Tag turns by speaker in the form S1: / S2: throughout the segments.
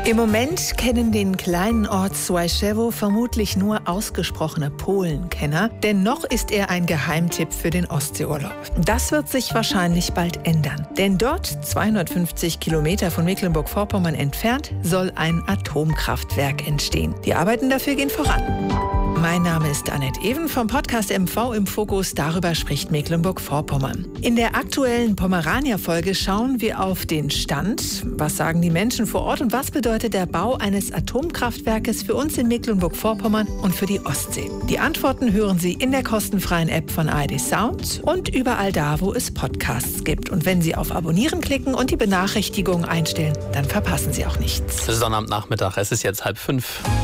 S1: Im Moment kennen den kleinen Ort Służewo vermutlich nur ausgesprochene Polenkenner, denn noch ist er ein Geheimtipp für den Ostseeurlaub. Das wird sich wahrscheinlich bald ändern, denn dort, 250 Kilometer von Mecklenburg-Vorpommern entfernt, soll ein Atomkraftwerk entstehen. Die Arbeiten dafür gehen voran. Mein Name ist Annette Even vom Podcast MV im Fokus. Darüber spricht Mecklenburg-Vorpommern. In der aktuellen Pomerania-Folge schauen wir auf den Stand. Was sagen die Menschen vor Ort und was bedeutet der Bau eines Atomkraftwerkes für uns in Mecklenburg-Vorpommern und für die Ostsee? Die Antworten hören Sie in der kostenfreien App von ARD Sound und überall da, wo es Podcasts gibt. Und wenn Sie auf Abonnieren klicken und die Benachrichtigungen einstellen, dann verpassen Sie auch nichts.
S2: Sonnabendnachmittag, es ist jetzt 4:30.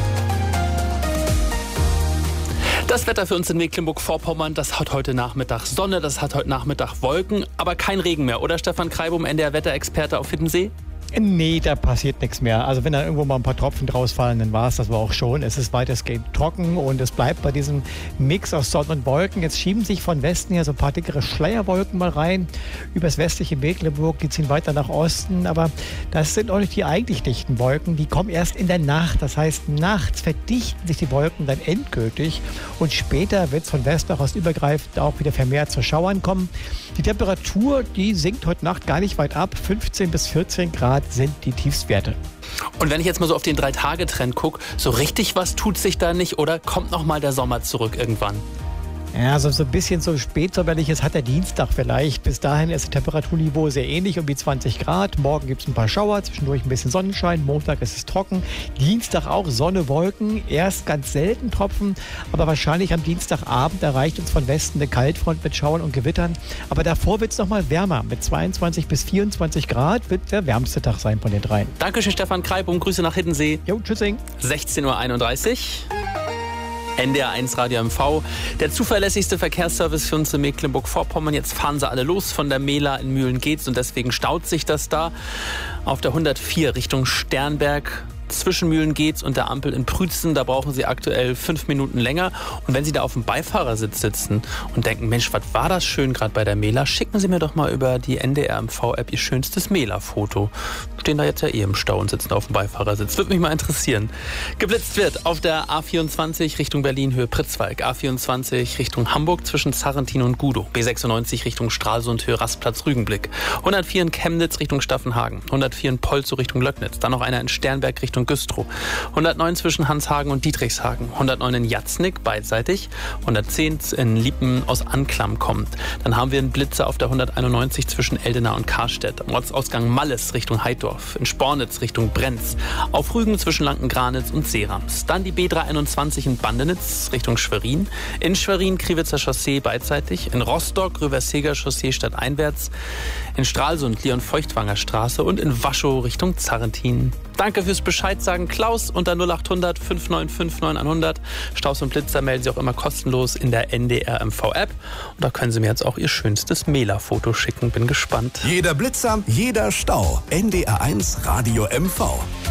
S2: Das Wetter für uns in Mecklenburg-Vorpommern, das hat heute Nachmittag Sonne, das hat heute Nachmittag Wolken, aber kein Regen mehr, oder Stefan Kreibum, NDR-Wetterexperte auf Hiddensee?
S3: Nee, da passiert nichts mehr. Also wenn da irgendwo mal ein paar Tropfen draus fallen, dann war es das aber auch schon. Es ist weitestgehend trocken und es bleibt bei diesem Mix aus Sonne und Wolken. Jetzt schieben sich von Westen her so ein paar dickere Schleierwolken mal rein. Übers westliche Mecklenburg, die ziehen weiter nach Osten. Aber das sind auch nicht die eigentlich dichten Wolken. Die kommen erst in der Nacht. Das heißt, nachts verdichten sich die Wolken dann endgültig. Und später wird es von West nach Ost übergreifend auch wieder vermehrt zu Schauern kommen. Die Temperatur, die sinkt heute Nacht gar nicht weit ab. 15 bis 14 Grad sind die Tiefstwerte.
S2: Und wenn ich jetzt mal so auf den 3-Tage-Trend gucke, so richtig was tut sich da nicht oder kommt noch mal der Sommer zurück irgendwann?
S3: Ja, so ein bisschen so spätsommerliches hat der Dienstag vielleicht. Bis dahin ist das Temperaturniveau sehr ähnlich, um die 20 Grad. Morgen gibt es ein paar Schauer, zwischendurch ein bisschen Sonnenschein. Montag ist es trocken. Dienstag auch Sonne, Wolken. Erst ganz selten Tropfen, aber wahrscheinlich am Dienstagabend erreicht uns von Westen eine Kaltfront mit Schauern und Gewittern. Aber davor wird es noch mal wärmer. Mit 22 bis 24 Grad wird der wärmste Tag sein von den dreien.
S2: Dankeschön, Stefan Kreibum. Grüße nach Hiddensee.
S3: Jo, tschüssing.
S2: 16:31 Uhr. NDR1 Radio MV, der zuverlässigste Verkehrsservice für uns in Mecklenburg-Vorpommern. Jetzt fahren sie alle los von der Mehla in Mühlen-Geetz und deswegen staut sich das da. Auf der 104 Richtung Sternberg zwischen Mühlen-Geetz und der Ampel in Prützen, da brauchen Sie aktuell 5 Minuten länger. Und wenn Sie da auf dem Beifahrersitz sitzen und denken, Mensch, was war das schön gerade bei der Mehla, schicken Sie mir doch mal über die NDR-MV-App Ihr schönstes Mehla-Foto. Stehen da jetzt ja im Stau und sitzen auf dem Beifahrersitz. Würde mich mal interessieren. Geblitzt wird auf der A24 Richtung Berlin Höhe Pritzwalk, A24 Richtung Hamburg zwischen Sarrentin und Gudow, B96 Richtung Stralsund Höhe Rastplatz Rügenblick, 104 in Chemnitz Richtung Staffenhagen, 104 in Polzow Richtung Löcknitz, dann noch einer in Sternberg Richtung Güstrow, 109 zwischen Hanshagen und Dietrichshagen, 109 in Jatznick beidseitig, 110 in Liepen aus Anklam kommt. Dann haben wir einen Blitzer auf der 191 zwischen Eldena und Karstedt, am Ortsausgang Malles Richtung Heidorf, in Spornitz Richtung Brenz, auf Rügen zwischen Lanken-Granitz und Seerams. Dann die B321 in Bandenitz Richtung Schwerin, in Schwerin Kriwitzer Chaussee beidseitig, in Rostock Röverseger Chaussee stadteinwärts, in Stralsund Leon-Feuchtwanger Straße und in Waschow Richtung Zarrentin. Danke fürs Bescheid sagen, Klaus unter 0800 595 9100. Staus und Blitzer melden Sie auch immer kostenlos in der NDR-MV-App. Und da können Sie mir jetzt auch Ihr schönstes Mehla-Foto schicken. Bin gespannt.
S4: Jeder Blitzer, jeder Stau. NDR1 Radio MV.